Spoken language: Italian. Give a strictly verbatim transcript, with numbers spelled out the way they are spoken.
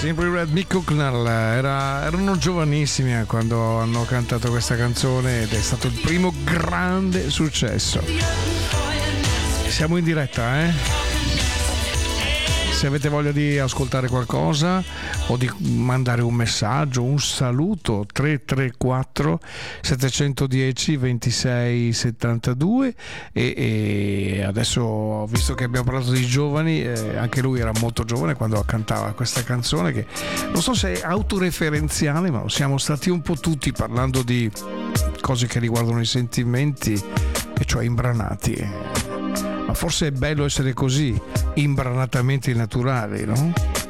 Simply Red, Mick Hucknall, era, erano giovanissimi quando hanno cantato questa canzone ed è stato il primo grande successo. Siamo in diretta, eh? Se avete voglia di ascoltare qualcosa o di mandare un messaggio, un saluto, tre tre quattro sette uno zero ventisei settantadue e, e adesso, visto che abbiamo parlato di giovani, eh, anche lui era molto giovane quando cantava questa canzone che non so se è autoreferenziale, ma siamo stati un po' tutti parlando di cose che riguardano i sentimenti, e cioè imbranati. Ma forse è bello essere così imbranatamente naturali, no?